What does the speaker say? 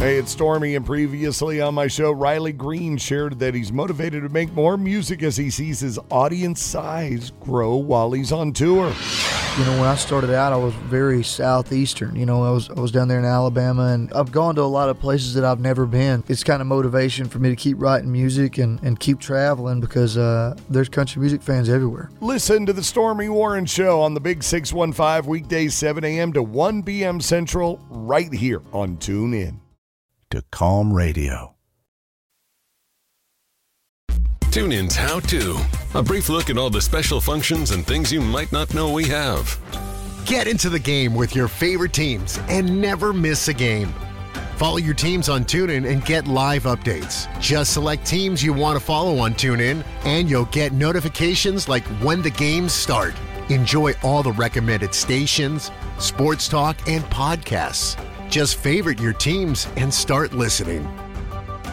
Hey, it's Stormy, and previously on my show, Riley Green shared that he's motivated to make more music as he sees his audience size grow while he's on tour. You know, when I started out, I was very southeastern. You know, I was down there in Alabama, and I've gone to a lot of places that I've never been. It's kind of motivation for me to keep writing music and keep traveling because there's country music fans everywhere. Listen to the Stormy Warren Show on the Big 615 weekdays 7 a.m. to 1 p.m. Central right here on TuneIn. To Calm Radio. TuneIn's How To. A brief look at all the special functions and things you might not know we have. Get into the game with your favorite teams and never miss a game. Follow your teams on TuneIn and get live updates. Just select teams you want to follow on TuneIn, and you'll get notifications like when the games start. Enjoy all the recommended stations, sports talk, and podcasts. Just favorite your teams and start listening.